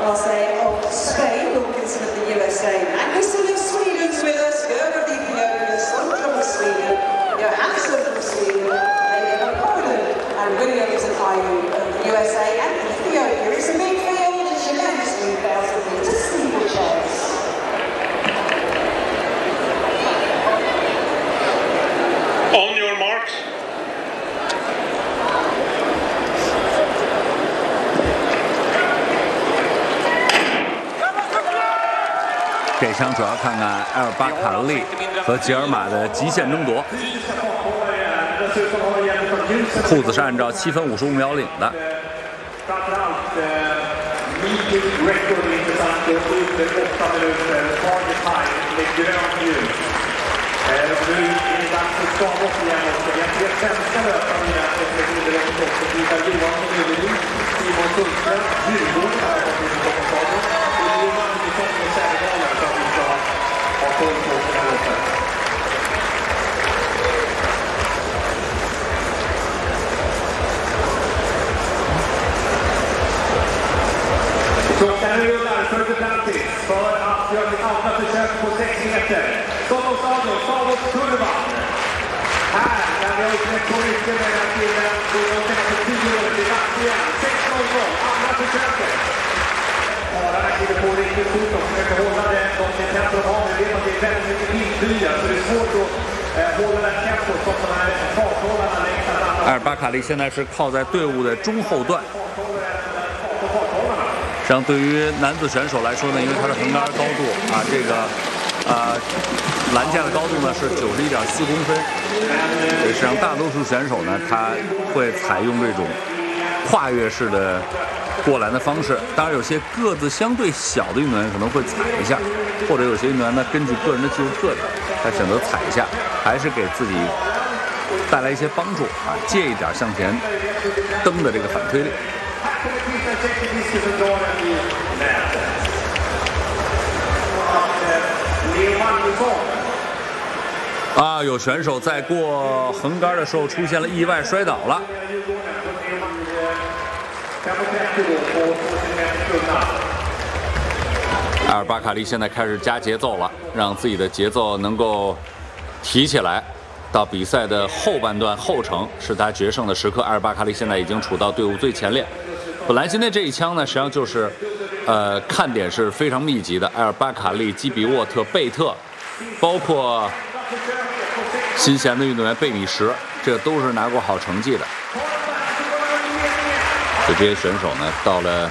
Marseille of Spain, Wilkinson of the USA, Magnusson of Sweden's with us, Gerber of Ethiopia, Sundström of Sweden, Johansson from Sweden, Lady of Poland, and Williams and Ayew of the USA and Ethiopia. It's a midfield, it's unanimously 1,000 metres steeplechase. On your marks. 这枪主要看看埃尔巴卡利和吉尔玛的极限争夺。裤子是按照7分55秒领的。 Klockan rullar för Duplantis för att göra sitt andra försök på 6 meter. Stockholmsstadion, Stavåskurvan. Här, där vi har uppnått på mycket med den killen som de senaste 10 åren i dags igen. 6-0, andra försöket. Fararna kliver på riktigt fort och försöker hålla det. De ser tempo de har, men vet att det är väldigt mycket bilfyra, så det är svårt att hålla det tempo som de här farthållarna längst att andra. 埃尔巴卡利现在是靠在队伍的中后段。实际上，对于男子选手来说呢，因为他的横杆高度啊，这个栏架的高度呢是91.4公分，实际上大多数选手呢，他会采用这种跨越式的过栏的方式。当然，有些个子相对小的运动员可能会踩一下，或者有些运动员呢，根据个人的技术特点，他选择踩一下，还是给自己带来一些帮助啊，借一点向前蹬的这个反推力。啊，有选手在过横杆的时候出现了意外摔倒了。埃尔巴卡利现在开始加节奏了，让自己的节奏能够提起来。到比赛的后半段后程是他决胜的时刻，埃尔巴卡利现在已经处到队伍最前列。本来今天这一枪呢，实际上就是，看点是非常密集的。埃尔巴卡利、基比沃特、贝特，包括新贤的运动员贝米什，这都是拿过好成绩的。所以这些选手呢，到了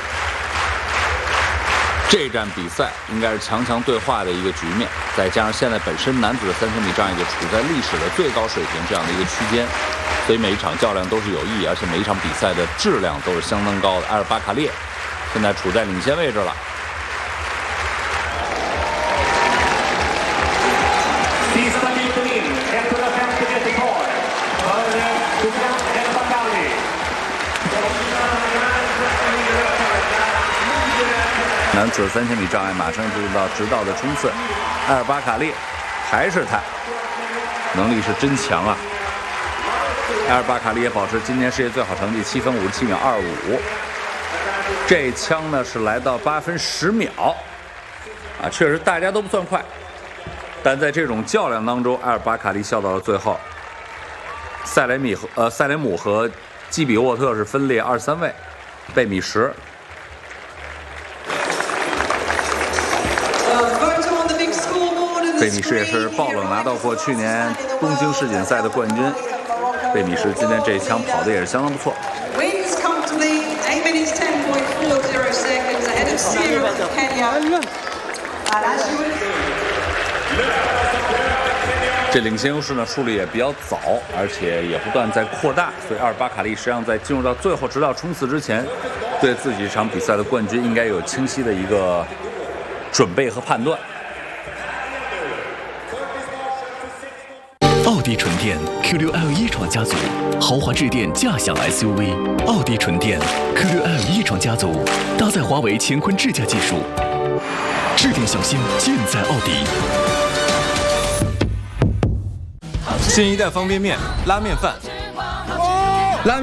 这站比赛，应该是强强对话的一个局面。再加上现在本身男子的3000米障碍就处在历史的最高水平这样的一个区间。所以每一场较量都是有意义，而且每一场比赛的质量都是相当高的。埃尔巴卡利现在处在领先位置了。男子3000米障碍马上进入到直道的冲刺，埃尔巴卡利还是他，能力是真强啊！埃尔巴卡利也保持今年世界最好成绩7分57秒25，这枪呢是来到8分10秒，啊，确实大家都不算快，但在这种较量当中，埃尔巴卡利笑到了最后。塞雷姆和基比沃特是分列2、3位，贝米什。贝米什也是爆冷拿到过去年东京世锦赛的冠军。贝米什今天这一枪跑的也是相当不错。这领先优势呢树立也比较早，而且也不断在扩大，所以埃尔巴卡利实际上在进入到最后直到冲刺之前，对自己这场比赛的冠军应该有清晰的一个准备和判断。 奥迪纯电 Q6L 一创家族，豪华智电驾享 SUV。奥迪纯电 Q6L 一创家族，搭载华为乾坤智驾技术，智电小新尽在奥迪。 新一代方便面、拉面饭、